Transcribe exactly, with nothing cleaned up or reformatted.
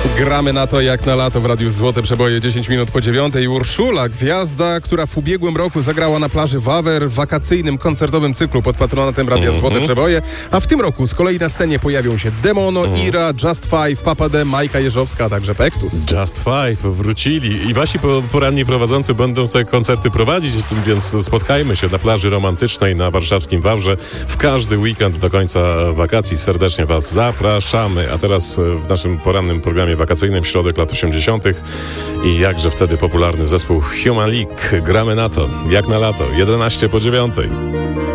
Gramy na to jak na lato w Radiu Złote Przeboje, dziesięć minut po dziewiątej. Urszula, gwiazda, która w ubiegłym roku zagrała na plaży Wawer w wakacyjnym koncertowym cyklu pod patronatem Radia mm-hmm. Złote Przeboje, a w tym roku z kolei na scenie pojawią się Demono, mm. Ira, Just Five, Papa D, Majka Jeżowska, a także Pektus. Just Five wrócili i wasi poranni prowadzący będą te koncerty prowadzić, więc spotkajmy się na plaży romantycznej na warszawskim Wawrze w każdy weekend do końca wakacji. Serdecznie was zapraszamy. A teraz w naszym porannym programie wakacyjnym środek lat osiemdziesiątych i jakże wtedy popularny zespół Human League. Gramy na to, jak na lato, jedenaście po dziewiątej.